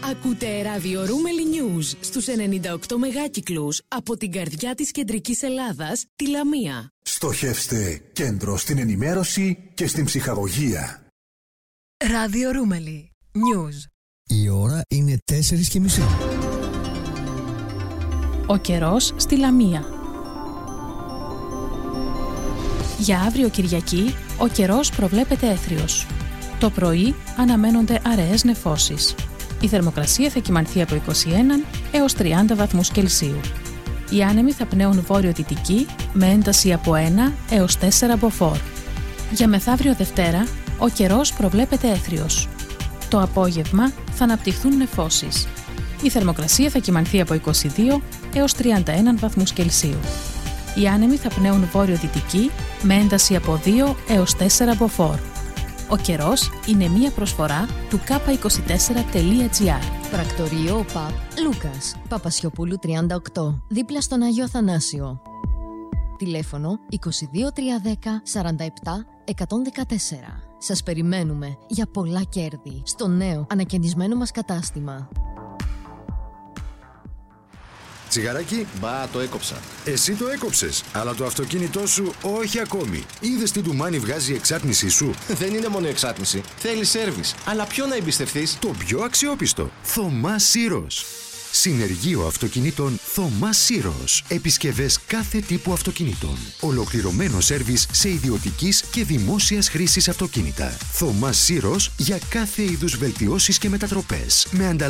Ακούτε ραδιορούμελη News στους 98 μεγάκυκλους από την καρδιά της κεντρικής Ελλάδας, τη Λαμία. Στοχεύστε κέντρο στην ενημέρωση και στην ψυχαγωγία. Ραδιορούμελη News. Η ώρα είναι 4:30. Ο καιρός στη Λαμία. Για αύριο Κυριακή, ο καιρός προβλέπεται έθριος. Το πρωί αναμένονται αραιές νεφώσεις. Η θερμοκρασία θα κυμανθεί από 21 έως 30 βαθμούς Κελσίου. Οι άνεμοι θα πνέουν βόρειο-δυτική με ένταση από 1 έως 4 μποφόρ. Για μεθαύριο Δευτέρα, ο καιρός προβλέπεται έθριος. Το απόγευμα θα αναπτυχθούν νεφώσεις. Η θερμοκρασία θα κυμανθεί από 22 έως 31 βαθμούς Κελσίου. Οι άνεμοι θα πνέουν βόρειο-δυτική με ένταση από 2 έως 4 μποφόρ. Ο καιρός είναι μία προσφορά του k24.gr. Πρακτορείο ΟΠΑΠ Λούκας, Παπασιοπούλου 38, δίπλα στον Άγιο Αθανάσιο. Τηλέφωνο 22310 47 114. Σας περιμένουμε για πολλά κέρδη στο νέο ανακαινισμένο μας κατάστημα. Τσιγαράκι, μπα, το έκοψα. Εσύ το έκοψες, αλλά το αυτοκίνητό σου όχι ακόμη. Είδες τι ντουμάνι βγάζει η εξάτμισή σου? Δεν είναι μόνο εξάτμιση. Θέλει σέρβις. Αλλά ποιο να εμπιστευτείς? Το πιο αξιόπιστο. Θωμάς Σύρος. Συνεργείο αυτοκινήτων Θωμάς Σύρος. Επισκευές κάθε τύπου αυτοκινήτων. Ολοκληρωμένο σέρβις σε ιδιωτικής και δημόσιας χρήσης αυτοκίνητα. Θωμάς Σύρος για κάθε είδους βελτιώσεις και μετατροπές. Με